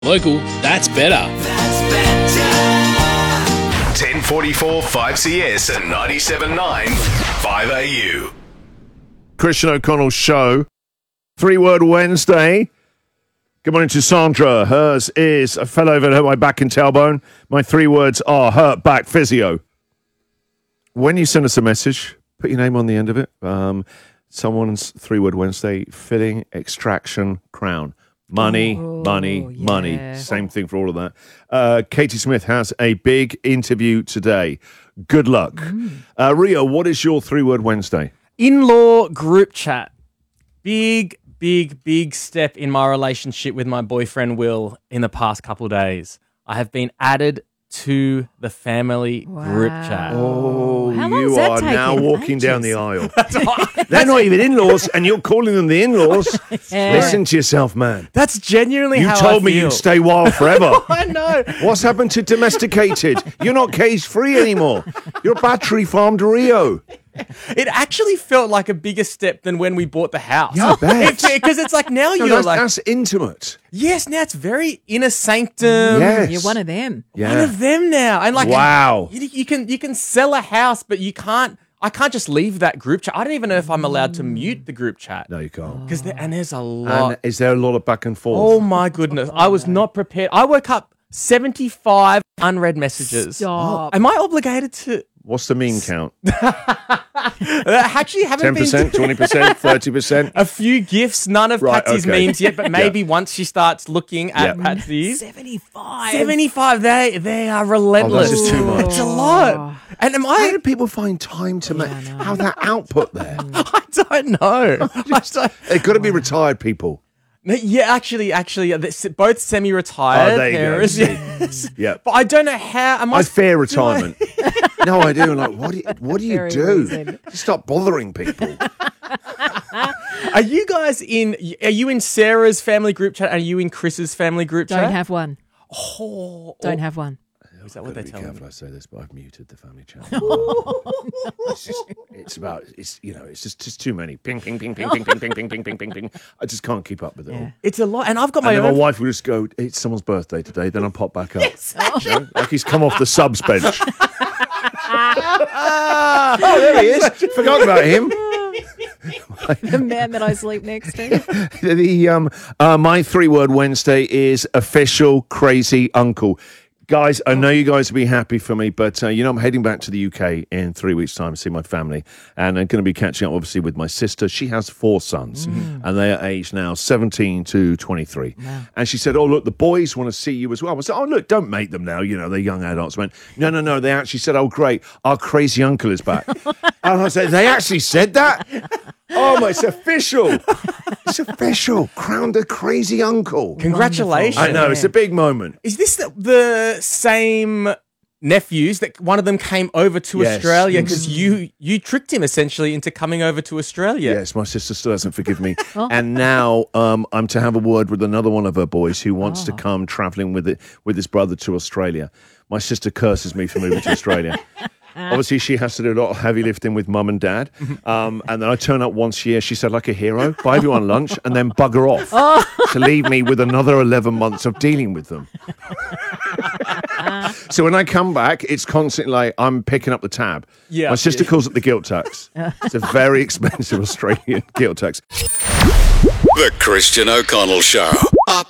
Local, that's better. 1044 5CS and 97.9 5AU. Christian O'Connell Show. 3-word Wednesday. Good morning to Sandra. Hers is I fell over and hurt my back and tailbone. My 3 words are hurt back physio. When you send us a message, put your name on the end of it. Someone's 3-word Wednesday, filling, extraction, crown. Money. Same thing for all of that. Katie Smith has a big interview today. Good luck. Rio, what is your 3-word Wednesday? In-law group chat. Big step in my relationship with my boyfriend Will in the past couple of days. I have been added to the family group chat. Oh, How long you has that are taken? now walking Ages. down the aisle. They're not even in-laws, and you're calling them the in-laws. Yeah. Listen to yourself, man. That's genuinely You how told I me feel. you'd stay wild forever. I know. What's happened to domesticated? You're not cage-free anymore. You're battery-farmed Rio. It actually felt like a bigger step than when we bought the house. Yeah, I bet. Because it's like now No, you're that's intimate. yes, now it's very inner sanctum. Yes. You're one of them. One of them now. And like, Wow. you can sell a house, but you can't. I can't just leave that group chat. I don't even know if I'm allowed to mute the group chat. No, you can't. Because there's a lot. And is there a lot of back and forth? Oh my goodness. I was not prepared. I woke up 75 unread messages. Stop. Am I obligated to What's the meme count? actually haven't 10%, been 20%, 30%? a few gifts, none of Right, Patsy's okay. memes yet, but maybe once she starts looking at Yeah. Patsy's 75. 75, they are relentless. Oh, that's just too much. It's a lot. And am How I do people find time to have that output there? I don't know. They've got to be retired people. Yeah, actually, both semi-retired Oh, there you go. parents. See. Yes. Yeah. But I don't know how. Am I fear retirement. No, I do. Like, what do you Very do? reasoned. Stop bothering people. Are you guys Are you in Sarah's family group chat? Are you in Chris's family group chat? Don't have one. Oh, Don't have one. Is that what they Be tell me? careful I say this, but I've muted the family channel. It's just too many. Ping, ping, ping, ping, ping, ping, ping, ping, ping, ping, ping, ping. I just can't keep up with it all. It's a lot, and I've got And my then my own. wife will just go, it's someone's birthday today, then I'll pop back up. You know, like he's come off the subs bench. Oh, there he is. Forgot about him. The man that I sleep next to. My 3-word Wednesday is official crazy uncle. Guys, I know you guys will be happy for me, but I'm heading back to the UK in 3 weeks' time to see my family, and I'm going to be catching up, obviously, with my sister. She has 4 sons, and they are aged now 17 to 23. Wow. And she said, "Oh, look, the boys want to see you as well." I said, "Oh, look, don't make them now. You know, they're young adults." I went, No. They actually said, "Oh, great, our crazy uncle is back." And I said, "They actually said that?" Oh, my, it's official. It's official. Crowned a crazy uncle. Congratulations! I know, it's a big moment. Is this the same nephews that one of them came over to Yes. Australia because you tricked him essentially into coming over to Australia? Yes, my sister still hasn't forgiven me. And now I'm to have a word with another one of her boys who wants to come travelling with his brother to Australia. My sister curses me for moving to Australia. Obviously, she has to do a lot of heavy lifting with mum and dad. And then I turn up once a year, she said, like a hero, buy everyone lunch and then bugger off to leave me with another 11 months of dealing with them. So when I come back, it's constantly like I'm picking up the tab. Yeah. My sister calls it the guilt tax. It's a very expensive Australian guilt tax. The Christian O'Connell Show.